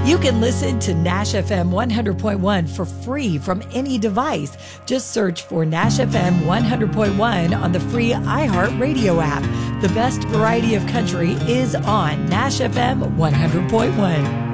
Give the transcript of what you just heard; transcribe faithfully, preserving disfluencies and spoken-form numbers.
You can listen to Nash F M one hundred point one for free from any device. Just search for Nash F M one hundred point one on the free iHeartRadio app. The best variety of country is on Nash F M one hundred point one.